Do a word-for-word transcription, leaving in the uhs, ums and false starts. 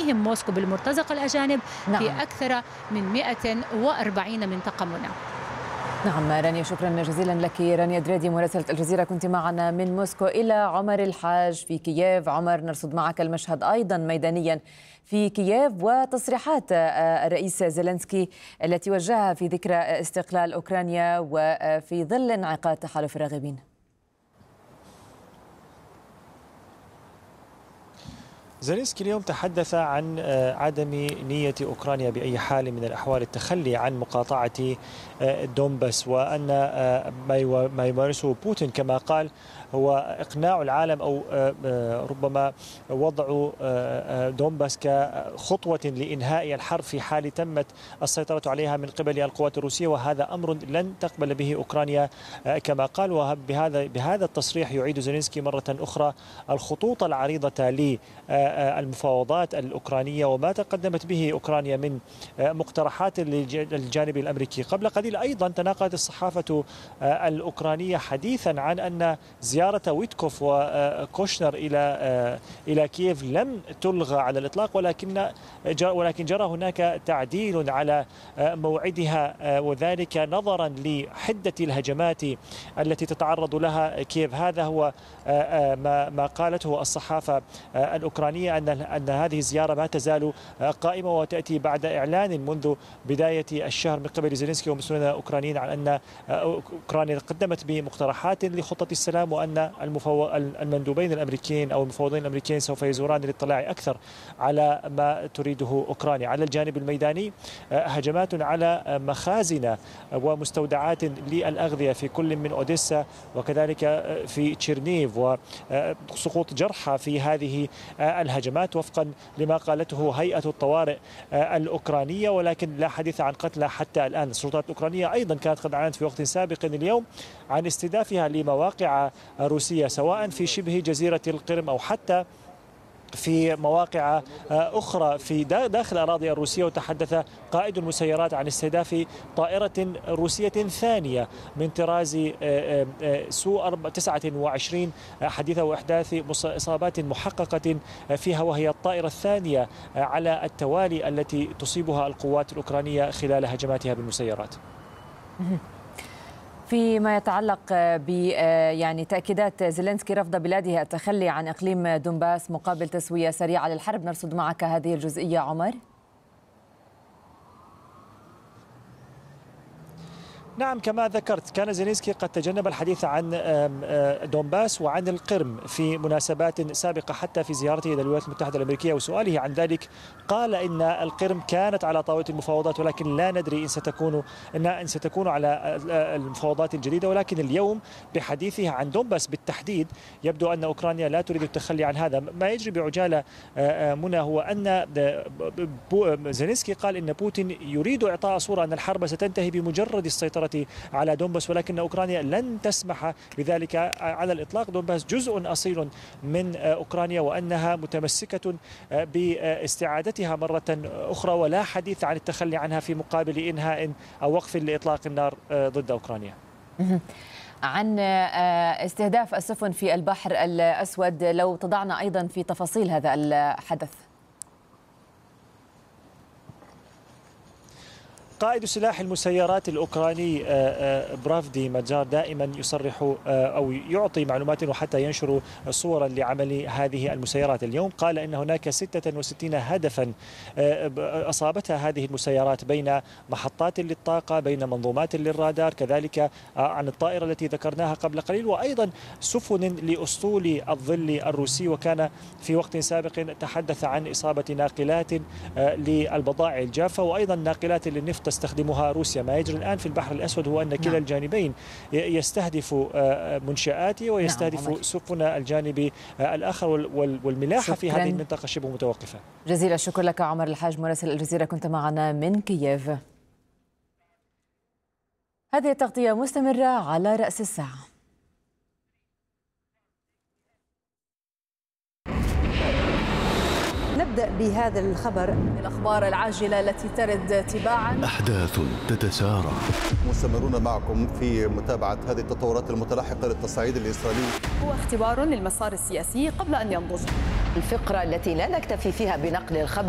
تسهم موسكو بالمرتزقة الأجانب نعم. في أكثر من مئة وأربعين منطقة منى. نعم رانيا، شكرا جزيلا لك. رانيا دريدي مراسلة الجزيرة كنت معنا من موسكو. إلى عمر الحاج في كييف. عمر، نرصد معك المشهد أيضا ميدانيا في كييف وتصريحات الرئيس زيلينسكي التي وجهها في ذكرى استقلال أوكرانيا وفي ظل انعقاد تحالف الراغبين. زيلينسكي اليوم تحدث عن عدم نية أوكرانيا بأي حال من الأحوال التخلي عن مقاطعة دونباس، وأن ما يمارسه بوتين كما قال هو إقناع العالم أو ربما وضع دونباس كخطوة لإنهاء الحرب في حال تمت السيطرة عليها من قبل القوات الروسية، وهذا أمر لن تقبل به أوكرانيا كما قال. وبهذا بهذا التصريح يعيد زيلينسكي مرة أخرى الخطوط العريضة للمفاوضات الأوكرانية وما تقدمت به أوكرانيا من مقترحات للجانب الأمريكي. قبل قليل أيضا تناقلت الصحافة الأوكرانية حديثا عن أن زيارة ويتكوف وكوشنر إلى إلى كييف لم تلغى على الإطلاق، ولكن ولكن جرى هناك تعديل على موعدها، وذلك نظرا لحدة الهجمات التي تتعرض لها كييف. هذا هو ما ما قالته الصحافة الأوكرانية، أن أن هذه الزيارة ما تزال قائمة وتأتي بعد إعلان منذ بداية الشهر من قبل زيلينسكي ومسؤولين أوكرانيين عن أن أوكرانيا قدمت بمقترحات لخطة السلام، وأن المفو... المندوبين الأمريكيين أو المفوضين الأمريكيين سوف يزوران للاطلاع أكثر على ما تريده أوكرانيا. على الجانب الميداني هجمات على مخازن ومستودعات للأغذية في كل من أوديسا وكذلك في تشيرنيف، وسقوط جرحى في هذه الهجمات وفقا لما قالته هيئة الطوارئ الأوكرانية، ولكن لا حديث عن قتلى حتى الآن. السلطات الأوكرانية أيضا كانت قد أعلنت في وقت سابق اليوم عن استهدافها لمواقع روسية سواء في شبه جزيرة القرم أو حتى في مواقع أخرى في داخل الأراضي الروسية. وتحدث قائد المسيرات عن استهداف طائرة روسية ثانية من طراز سو تسعة وعشرين حديث وإحداث إصابات محققة فيها، وهي الطائرة الثانية على التوالي التي تصيبها القوات الأوكرانية خلال هجماتها بالمسيرات. فيما يتعلق ب يعني تأكيدات زيلينسكي رفض بلاده التخلي عن إقليم دونباس مقابل تسوية سريعة للحرب، نرصد معك هذه الجزئية عمر. نعم، كما ذكرت كان زيلينسكي قد تجنب الحديث عن دونباس وعن القرم في مناسبات سابقة حتى في زيارته إلى الولايات المتحدة الأمريكية، وسؤاله عن ذلك قال إن القرم كانت على طاولة المفاوضات ولكن لا ندري إن ستكون إن إن ستكون على المفاوضات الجديدة. ولكن اليوم بحديثه عن دونباس بالتحديد يبدو أن أوكرانيا لا تريد التخلي عن هذا. ما يجري بعجالة منى هو أن زيلينسكي قال إن بوتين يريد إعطاء صورة أن الحرب ستنتهي بمجرد السيطرة على دونباس، ولكن أوكرانيا لن تسمح بذلك على الإطلاق. دونباس جزء أصيل من أوكرانيا وأنها متمسكة باستعادتها مرة أخرى، ولا حديث عن التخلي عنها في مقابل إنهاء أو وقف لإطلاق النار ضد أوكرانيا. عن استهداف السفن في البحر الأسود، لو تضعنا أيضا في تفاصيل هذا الحدث. قائد سلاح المسيرات الأوكراني برافدي ماجار دائما يصرح أو يعطي معلومات وحتى ينشر صورا لعمل هذه المسيرات. اليوم قال إن هناك ستة وستين هدفا أصابتها هذه المسيرات بين محطات للطاقة، بين منظومات للرادار، كذلك عن الطائرة التي ذكرناها قبل قليل، وأيضا سفن لأسطول الظل الروسي. وكان في وقت سابق تحدث عن إصابة ناقلات للبضائع الجافة وأيضا ناقلات للنفط تستخدمها روسيا. ما يجري الآن في البحر الأسود هو أن كلا الجانبين يستهدف منشآت ويستهدف سفن الجانب الآخر، والملاحة في هذه المنطقة شبه متوقفة. جزيل الشكر لك عمر الحاج مراسل الجزيرة، كنت معنا من كييف. هذه التغطية مستمرة على رأس الساعة. نبدأ بهذا الخبر، الأخبار العاجلة التي ترد تباعا. أحداث تتسارع. مستمرون معكم في متابعة هذه التطورات المتلاحقة للتصعيد الإسرائيلي. هو اختبار للمسار السياسي قبل أن ينضج. الفقرة التي لا نكتفي فيها بنقل الخبر